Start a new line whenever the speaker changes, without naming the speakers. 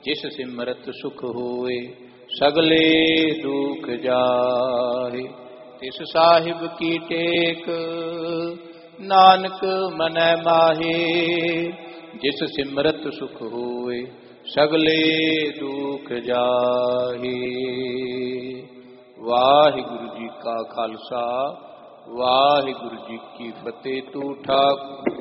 जिस सिमरत सुख होए सगले दुख जाहे। तिस साहिब की टेक नानक मनै माहे। जिस सिमरत सुख होए सगले दुख जाहे। वाहिगुरु जी का खालसा वाहिगुरु जी की फतेह। तू ठाकुर